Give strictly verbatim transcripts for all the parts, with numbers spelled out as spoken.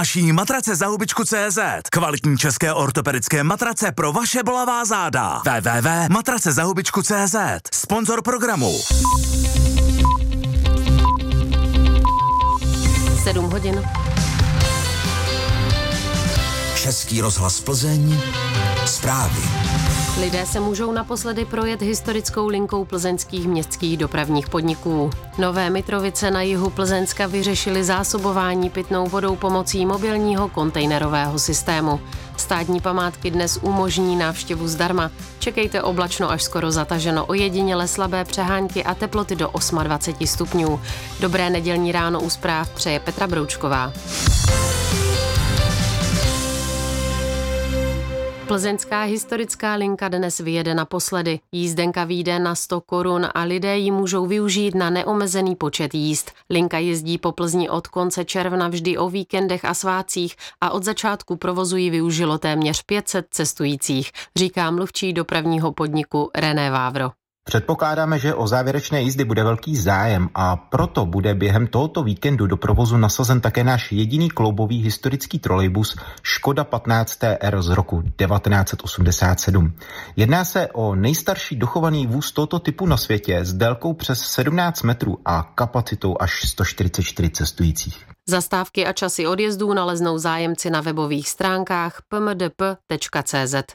Naší matrace za hubičku tečka cé zet. Kvalitní české ortopedické matrace pro vaše bolavá záda. w w w tečka matrace za hubičku tečka cé zet. Sponzor programu. sedm hodin. Český rozhlas Plzeň. Zprávy. Lidé se můžou naposledy projet historickou linkou plzeňských městských dopravních podniků. Nové Mitrovice na jihu Plzeňska vyřešili zásobování pitnou vodou pomocí mobilního kontejnerového systému. Státní památky dnes umožní návštěvu zdarma. Čekejte oblačno až skoro zataženo, ojediněle slabé přehánky a teploty do dvacet osm stupňů. Dobré nedělní ráno u zpráv přeje Petra Broučková. Plzeňská historická linka dnes vyjede naposledy. Jízdenka vyjde na sto korun a lidé ji můžou využít na neomezený počet jízd. Linka jezdí po Plzni od konce června vždy o víkendech a svátcích a od začátku provozu ji využilo téměř pět set cestujících, říká mluvčí dopravního podniku René Vávro. Předpokládáme, že o závěrečné jízdy bude velký zájem a proto bude během tohoto víkendu do provozu nasazen také náš jediný kloubový historický trolejbus Škoda patnáct T R z roku devatenáct set osmdesát sedm. Jedná se o nejstarší dochovaný vůz tohoto typu na světě s délkou přes sedmnáct metrů a kapacitou až sto čtyřicet čtyři cestujících. Zastávky a časy odjezdů naleznou zájemci na webových stránkách p m d p tečka cé zet.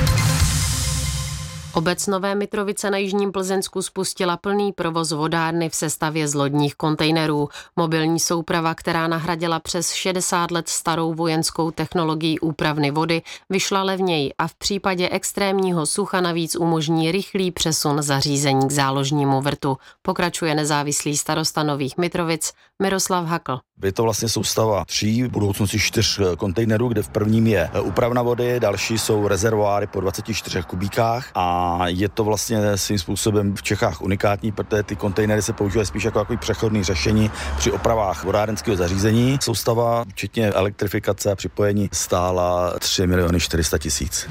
Obec Nové Mitrovice na jižním Plzeňsku spustila plný provoz vodárny v sestavě z lodních kontejnerů. Mobilní souprava, která nahradila přes šedesát let starou vojenskou technologii úpravny vody, vyšla levněji a v případě extrémního sucha navíc umožní rychlý přesun zařízení k záložnímu vrtu. Pokračuje nezávislý starosta Nových Mitrovic Miroslav Hakl. Je to vlastně soustava tří, v budoucnosti čtyř kontejnerů, kde v prvním je úpravna vody, další jsou rezervoáry po dvaceti čtyřech kubíkách a je to vlastně svým způsobem v Čechách unikátní, protože ty kontejnery se používají spíš jako takový přechodný řešení při opravách vodárenského zařízení. Soustava, včetně elektrifikace a připojení, stála tři miliony čtyři sta tisíc.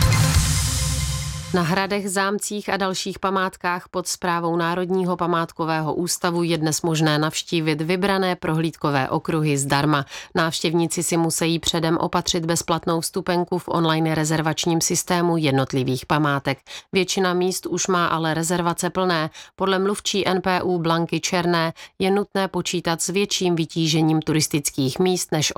Na hradech, zámcích a dalších památkách pod správou Národního památkového ústavu je dnes možné navštívit vybrané prohlídkové okruhy zdarma. Návštěvníci si musí předem opatřit bezplatnou vstupenku v online rezervačním systému jednotlivých památek. Většina míst už má ale rezervace plné. Podle mluvčí N P U Blanky Černé je nutné počítat s větším vytížením turistických míst než